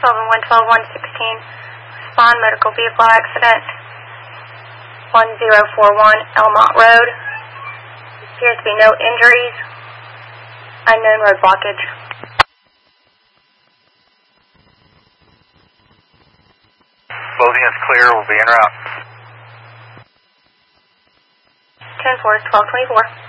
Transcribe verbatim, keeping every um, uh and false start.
Sullivan one twelve one sixteen. Respond medical vehicle accident. one zero four one Elmont Road. Appears to be no injuries. Unknown road blockage. Loading is clear. We'll be en route. ten four, twelve twenty-four.